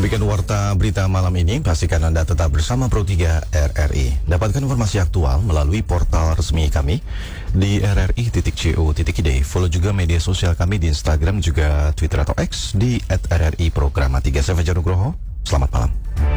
Demikian warta berita malam ini. Pastikan Anda tetap bersama Pro3 RRI. Dapatkan informasi aktual melalui portal resmi kami di rri.co.id. Follow juga media sosial kami di Instagram juga Twitter atau X di @RRI Programa 3. Saya Fajar Nugroho. Selamat malam.